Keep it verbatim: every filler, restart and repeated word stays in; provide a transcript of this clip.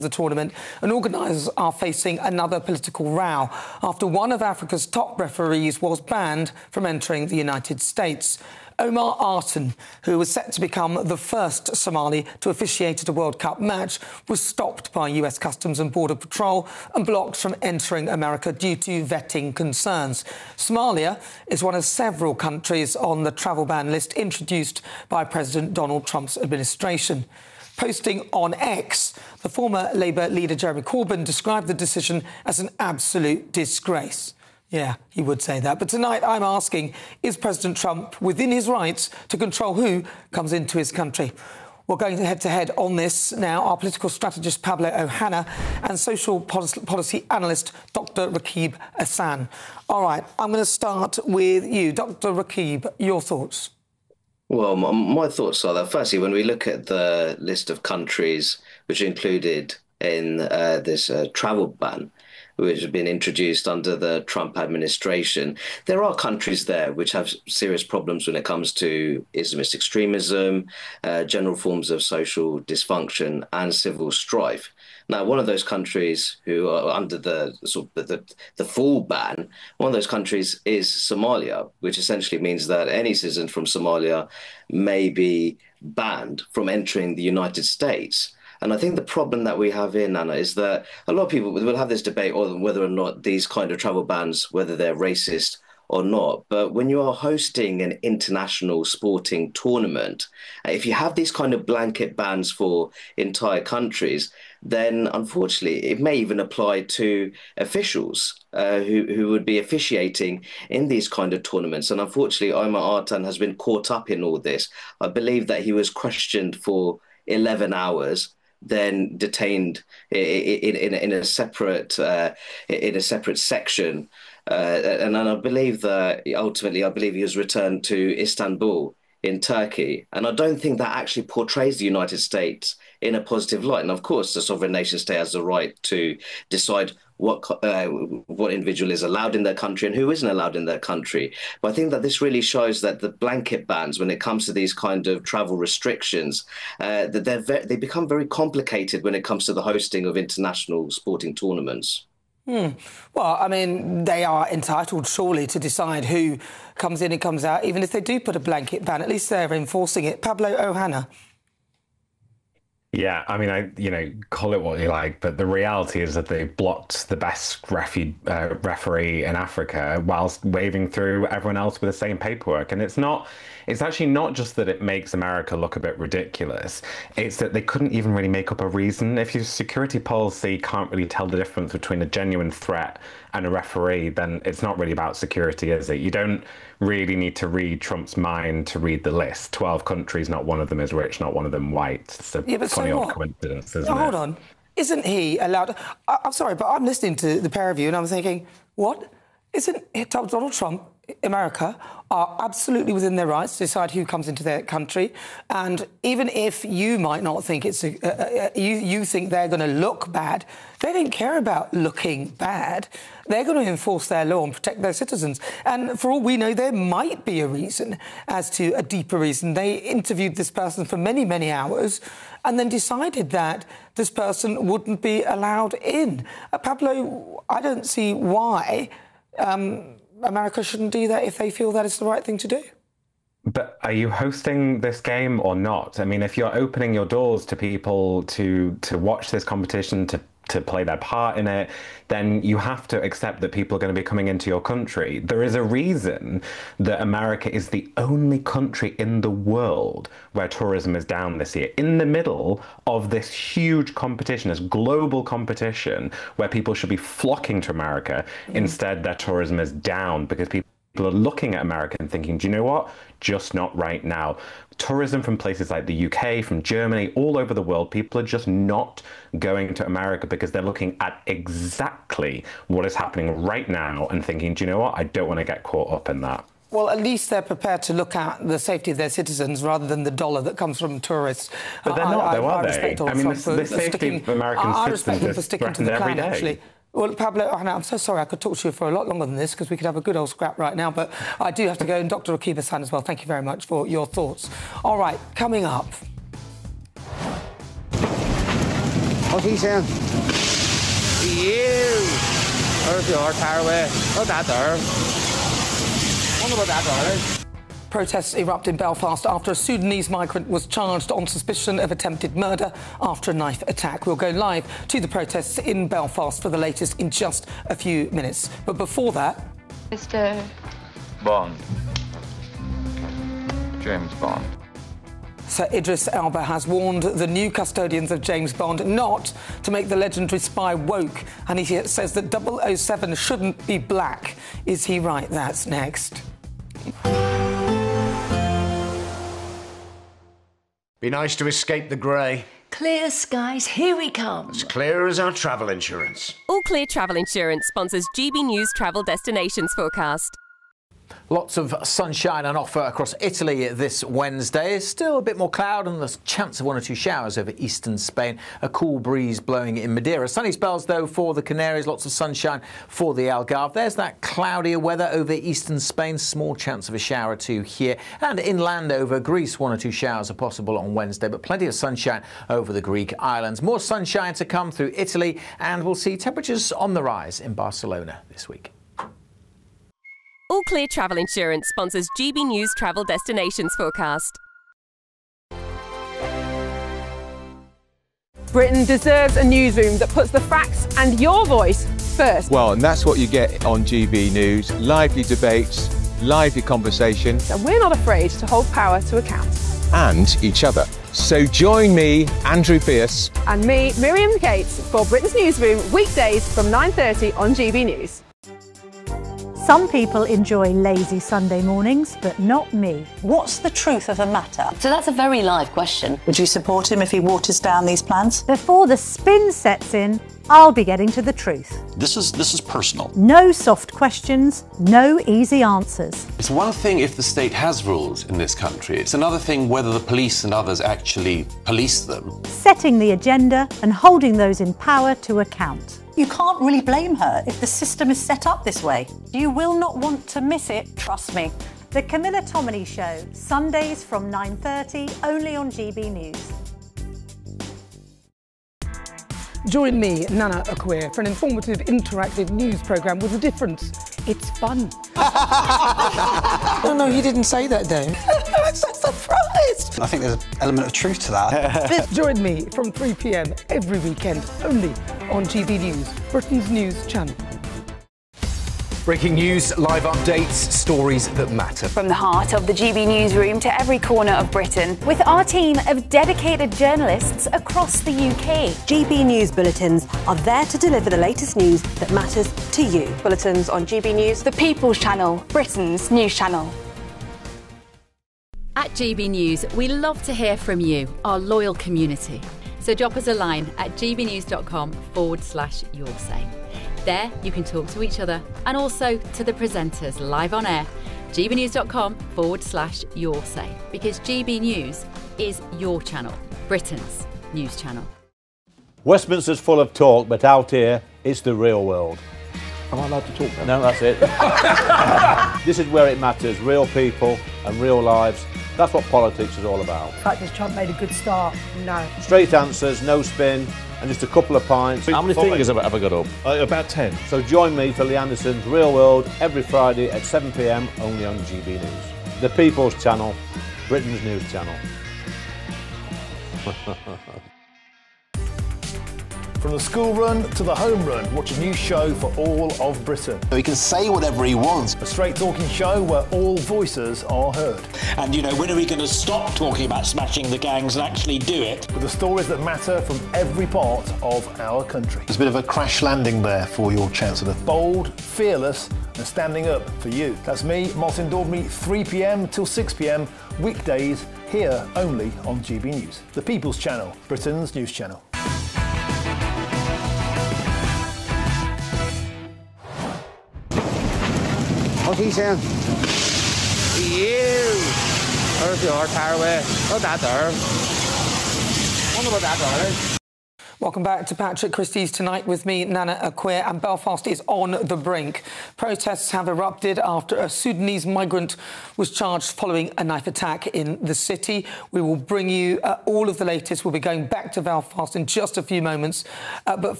the tournament, and organisers are facing another political row after one of Africa's top referees was banned from entering the United States. Omar Artan, who was set to become the first Somali to officiate at a World Cup match, was stopped by U S Customs and Border Patrol and blocked from entering America due to vetting concerns. Somalia is one of several countries on the travel ban list introduced by President Donald Trump's administration. Posting on X, the former Labour leader Jeremy Corbyn described the decision as an absolute disgrace. Yeah, he would say that. But tonight I'm asking, is President Trump within his rights to control who comes into his country? We're going head-to-head on this now. Our political strategist Pablo Ohana and social policy analyst Doctor Rakib Ehsan. All right, I'm going to start with you. Doctor Rakib, your thoughts? Well, my thoughts are that, firstly, when we look at the list of countries which are included in uh, this uh, travel ban, which has been introduced under the Trump administration, there are countries there which have serious problems when it comes to Islamist extremism, uh, general forms of social dysfunction and civil strife. Now, one of those countries who are under the sort of the, the full ban, one of those countries is Somalia, which essentially means that any citizen from Somalia may be banned from entering the United States. And I think the problem that we have here, Nana, is that a lot of people will have this debate on whether or not these kind of travel bans, whether they're racist or not. But when you are hosting an international sporting tournament, if you have these kind of blanket bans for entire countries, then unfortunately it may even apply to officials uh, who, who would be officiating in these kind of tournaments. And unfortunately, Omar Artan has been caught up in all this. I believe that he was questioned for eleven hours, then detained in, in, in a separate uh, in a separate section. Uh, and, and I believe that ultimately, I believe he was returned to Istanbul in Turkey. And I don't think that actually portrays the United States in a positive light. And of course, the sovereign nation state has the right to decide what uh, what individual is allowed in their country and who isn't allowed in their country. But I think that this really shows that the blanket bans, when it comes to these kind of travel restrictions, uh, that they're ve- they become very complicated when it comes to the hosting of international sporting tournaments. Hmm. Well, I mean, they are entitled, surely, to decide who comes in and comes out, even if they do put a blanket ban. At least they're enforcing it. Pablo Ohana. Yeah, I mean, I you know, call it what you like, but the reality is that they blocked the best refu- uh, referee in Africa whilst waving through everyone else with the same paperwork. And it's not, it's actually not just that it makes America look a bit ridiculous. It's that they couldn't even really make up a reason. If your security policy can't really tell the difference between a genuine threat and a referee, then it's not really about security, is it? You don't really need to read Trump's mind to read the list. twelve countries, not one of them is rich, not one of them white. It's a yeah, but funny so odd what? coincidence, isn't no, it? Hold on. Isn't he allowed... I, I'm sorry, but I'm listening to the pair of you and I'm thinking, what? Isn't Donald Trump, America, are absolutely within their rights to decide who comes into their country. And even if you might not think it's... A, uh, uh, you, you think they're going to look bad, they don't care about looking bad. They're going to enforce their law and protect their citizens. And for all we know, there might be a reason as to a deeper reason. They interviewed this person for many, many hours and then decided that this person wouldn't be allowed in. Uh, Pablo, I don't see why um, America shouldn't do that if they feel that it's the right thing to do. But are you hosting this game or not? I mean, if you're opening your doors to people to to watch this competition, to to play their part in it, then you have to accept that people are going to be coming into your country. There is a reason that America is the only country in the world where tourism is down this year, in the middle of this huge competition, this global competition where people should be flocking to America. Mm. Instead, their tourism is down because people People are looking at America and thinking, do you know what? Just not right now. Tourism from places like the U K, from Germany, all over the world, people are just not going to America because they're looking at exactly what is happening right now and thinking, do you know what? I don't want to get caught up in that. Well, at least they're prepared to look at the safety of their citizens rather than the dollar that comes from tourists. But they're not, I, though, I, are I they? I mean, the, the safety of American I, I citizens respect them for is sticking to the threatened plan, every day. actually. Well, Pablo, I'm so sorry, I could talk to you for a lot longer than this because we could have a good old scrap right now, but I do have to go, and Doctor Rakib Ehsan as well. Thank you very much for your thoughts. All right, coming up. What's he saying? You! There's the hard power away. Not that there. Wonder what that there is. Protests erupt in Belfast after a Sudanese migrant was charged on suspicion of attempted murder after a knife attack. We'll go live to the protests in Belfast for the latest in just a few minutes. But before that... Mister Bond. James Bond. Sir Idris Elba has warned the new custodians of James Bond not to make the legendary spy woke, and he says that double oh seven shouldn't be black. Is he right? That's next. Be nice to escape the grey. Clear skies, here we come. As clear as our travel insurance. All Clear Travel Insurance sponsors G B News Travel Destinations Forecast. Lots of sunshine on offer across Italy this Wednesday. Still a bit more cloud and the chance of one or two showers over eastern Spain. A cool breeze blowing in Madeira. Sunny spells, though, for the Canaries. Lots of sunshine for the Algarve. There's that cloudier weather over eastern Spain. Small chance of a shower or two here. And inland over Greece, one or two showers are possible on Wednesday. But plenty of sunshine over the Greek islands. More sunshine to come through Italy. And we'll see temperatures on the rise in Barcelona this week. All Clear Travel Insurance sponsors G B News Travel Destinations Forecast. Britain deserves a newsroom that puts the facts and your voice first. Well, and that's what you get on G B News. Lively debates, lively conversation. And we're not afraid to hold power to account. And each other. So join me, Andrew Pierce. And me, Miriam Cates, for Britain's Newsroom, weekdays from nine thirty on G B News. Some people enjoy lazy Sunday mornings, but not me. What's the truth of the matter? So that's a very live question. Would you support him if he waters down these plans? Before the spin sets in, I'll be getting to the truth. This is this is personal. No soft questions, no easy answers. It's one thing if the state has rules in this country. It's another thing whether the police and others actually police them. Setting the agenda and holding those in power to account. You can't really blame her if the system is set up this way. You will not want to miss it, trust me. The Camilla Tominey Show, Sundays from nine thirty, only on G B News. Join me, Nana Akweer, for an informative, interactive news programme with a difference. It's fun. No, no, he didn't say that, Dave. I'm so surprised. I think there's an element of truth to that. Join me from three p m every weekend, only on G B News, Britain's news channel. Breaking news, live updates, stories that matter. From the heart of the G B Newsroom to every corner of Britain, with our team of dedicated journalists across the U K. G B News Bulletins are there to deliver the latest news that matters to you. Bulletins on G B News, the People's Channel, Britain's news channel. At G B News, we love to hear from you, our loyal community. So drop us a line at gbnews.com forward slash your say. There, you can talk to each other and also to the presenters live on air. gbnews.com forward slash your say. Because G B News is your channel, Britain's news channel. Westminster's full of talk, but out here, it's the real world. Am I allowed to talk then? No, that's it. This is where it matters, real people and real lives. That's what politics is all about. In fact, has Trump made a good start? No. Straight answers, no spin, and just a couple of pints. How many fingers have I ever got up? Uh, about ten. So join me for Lee Anderson's Real World every Friday at seven p m only on G B News. The People's Channel, Britain's news channel. From the school run to the home run, watch a new show for all of Britain. He can say whatever he wants. A straight talking show where all voices are heard. And, you know, when are we going to stop talking about smashing the gangs and actually do it? With the stories that matter from every part of our country. There's a bit of a crash landing there for your Chancellor. Bold, fearless and standing up for you. That's me, Martin Dordme, three p m till six p m, weekdays, here only on G B News. The People's Channel, Britain's news channel. What's he saying? You! There's the hard power away. Not that there. Wonder what that there is. Welcome back to Patrick Christie's Tonight with me, Nana Akua, and Belfast is on the brink. Protests have erupted after a Sudanese migrant was charged following a knife attack in the city. We will bring you uh, all of the latest. We'll be going back to Belfast in just a few moments. Uh, but